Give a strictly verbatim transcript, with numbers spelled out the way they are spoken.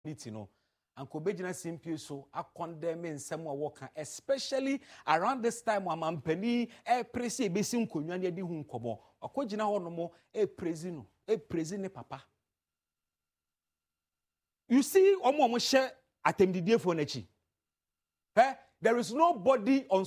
no anko begyina simpie so akondem nsem a woka especially around this time amampani e presi ebesi nkonwa ne adi hu nkomo akogina ho no mo e presi no e presi ne papa. You see omo omo hye atemdidiefo na chi. Eh, there is nobody on